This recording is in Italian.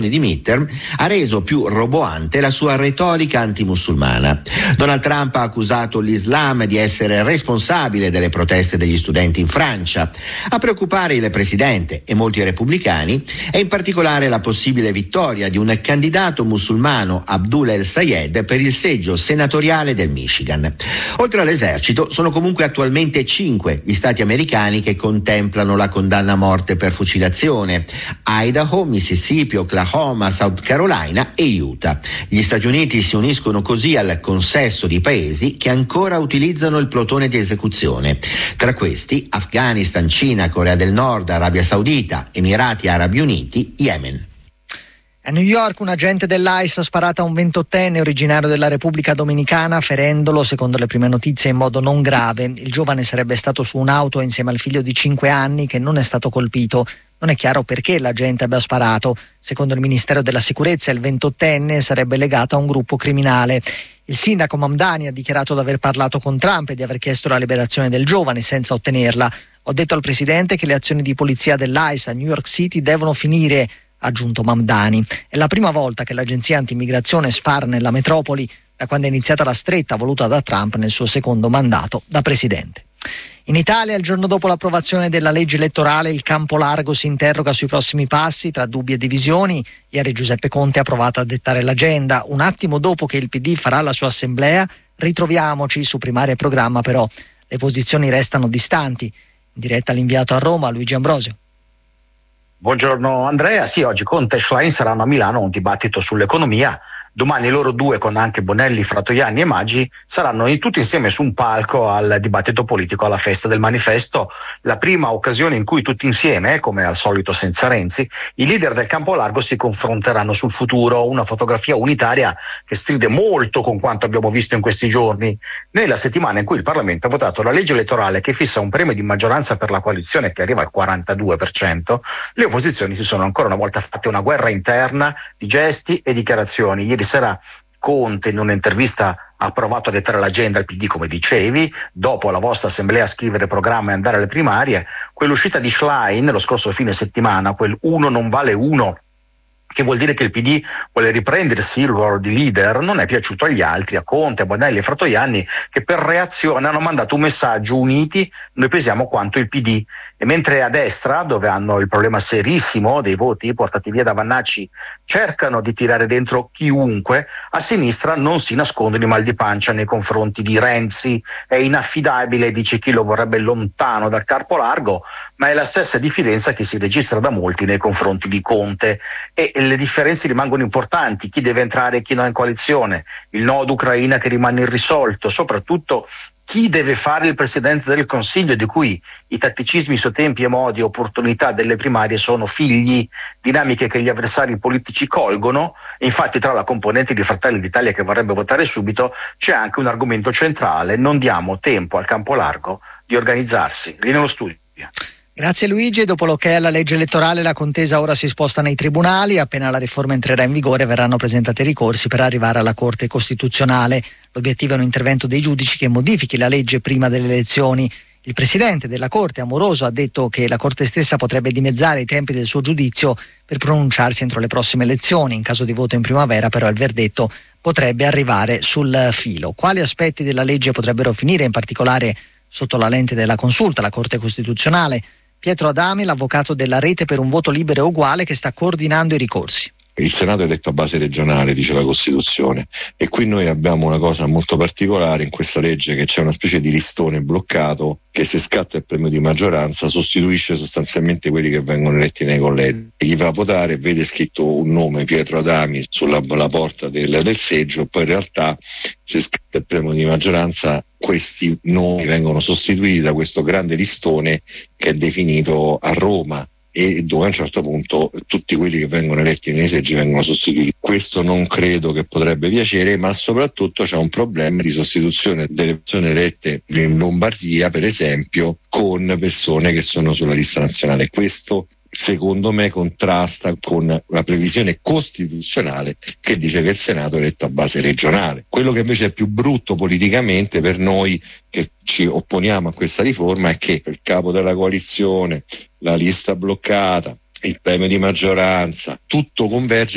di midterm ha reso più roboante la sua retorica antimusulmana. Donald Trump ha accusato l'Islam di essere responsabile delle proteste degli studenti in Francia. A preoccupare il presidente e molti repubblicani è in particolare la possibile vittoria di un candidato musulmano, Abdul El-Sayed, per il seggio senatoriale del Michigan. Oltre all'esercito, sono comunque attualmente 5 gli stati americani che contemplano la condanna a morte per fucilazione: Idaho, Mississippi, Oklahoma, South Carolina e Utah. Gli Stati Uniti si uniscono così al consesso di paesi che ancora utilizzano il plotone di esecuzione. Tra questi Afghanistan, Cina, Corea del Nord, Arabia Saudita, Emirati Arabi Uniti, Yemen. A New York un agente dell'ICE ha sparato a un 28enne originario della Repubblica Dominicana, ferendolo, secondo le prime notizie, in modo non grave. Il giovane sarebbe stato su un'auto insieme al figlio di 5 anni che non è stato colpito. Non è chiaro perché l'agente abbia sparato. Secondo il Ministero della Sicurezza il 28enne sarebbe legato a un gruppo criminale. Il sindaco Mamdani ha dichiarato di aver parlato con Trump e di aver chiesto la liberazione del giovane senza ottenerla. Ho detto al presidente che le azioni di polizia dell'ICE a New York City devono finire, ha aggiunto Mamdani. È la prima volta che l'agenzia antimmigrazione spara nella metropoli da quando è iniziata la stretta voluta da Trump nel suo secondo mandato da presidente. In Italia, il giorno dopo l'approvazione della legge elettorale, il campo largo si interroga sui prossimi passi tra dubbi e divisioni. Ieri Giuseppe Conte ha provato a dettare l'agenda. Un attimo dopo che il PD farà la sua assemblea, ritroviamoci su Primaria e Programma, però le posizioni restano distanti. In diretta l'inviato a Roma, Luigi Ambrosio. Buongiorno Andrea, sì, oggi Conte e Schlein saranno a Milano a un dibattito sull'economia. Domani loro due, con anche Bonelli, Fratoianni e Maggi, saranno tutti insieme su un palco al dibattito politico, alla festa del manifesto, la prima occasione in cui tutti insieme, come al solito senza Renzi, i leader del campo largo si confronteranno sul futuro, una fotografia unitaria che stride molto con quanto abbiamo visto in questi giorni, nella settimana in cui il Parlamento ha votato la legge elettorale che fissa un premio di maggioranza per la coalizione che arriva al 42%, le opposizioni si sono ancora una volta fatte una guerra interna di gesti e dichiarazioni. Ieri sera Conte in un'intervista ha provato a dettare l'agenda al PD, come dicevi, dopo la vostra assemblea scrivere programma e andare alle primarie. Quell'uscita di Schlein lo scorso fine settimana, quel uno non vale uno, che vuol dire che il PD vuole riprendersi il ruolo di leader, non è piaciuto agli altri, a Conte, a Bonelli e Fratoianni, che per reazione hanno mandato un messaggio: uniti, noi pesiamo quanto il PD. E mentre a destra, dove hanno il problema serissimo dei voti portati via da Vannacci, cercano di tirare dentro chiunque, a sinistra non si nascondono i mal di pancia nei confronti di Renzi. È inaffidabile, dice chi lo vorrebbe lontano dal campo largo, ma è la stessa diffidenza che si registra da molti nei confronti di Conte. E le differenze rimangono importanti: chi deve entrare e chi no in coalizione, il nodo Ucraina che rimane irrisolto, soprattutto chi deve fare il Presidente del Consiglio, di cui i tatticismi su tempi e modi e opportunità delle primarie sono figli, dinamiche che gli avversari politici colgono. Infatti tra la componente di Fratelli d'Italia che vorrebbe votare subito c'è anche un argomento centrale: non diamo tempo al campo largo di organizzarsi. Lì nello studio. Grazie Luigi. Dopo l'ok alla legge elettorale, la contesa ora si sposta nei tribunali. Appena la riforma entrerà in vigore verranno presentati ricorsi per arrivare alla Corte Costituzionale. L'obiettivo è un intervento dei giudici che modifichi la legge prima delle elezioni. Il presidente della Corte, Amoroso, ha detto che la Corte stessa potrebbe dimezzare i tempi del suo giudizio per pronunciarsi entro le prossime elezioni. In caso di voto in primavera, però, il verdetto potrebbe arrivare sul filo. Quali aspetti della legge potrebbero finire, in particolare sotto la lente della consulta, la Corte Costituzionale? Pietro Adami, l'avvocato della Rete per un voto libero e uguale, che sta coordinando i ricorsi. Il Senato è eletto a base regionale, dice la Costituzione, e qui noi abbiamo una cosa molto particolare in questa legge, che c'è una specie di listone bloccato che, se scatta il premio di maggioranza, sostituisce sostanzialmente quelli che vengono eletti nei collegi. Chi va a votare vede scritto un nome, Pietro Adami, sulla porta del seggio, poi in realtà, se scatta il premio di maggioranza, questi nomi vengono sostituiti da questo grande listone che è definito a Roma, e dove a un certo punto tutti quelli che vengono eletti nei seggi vengono sostituiti. Questo non credo che potrebbe piacere, ma soprattutto c'è un problema di sostituzione delle persone elette in Lombardia, per esempio, con persone che sono sulla lista nazionale. Questo secondo me contrasta con la previsione costituzionale che dice che il Senato è eletto a base regionale. Quello che invece è più brutto politicamente per noi che ci opponiamo a questa riforma è che il capo della coalizione, la lista bloccata, il premio di maggioranza, tutto converge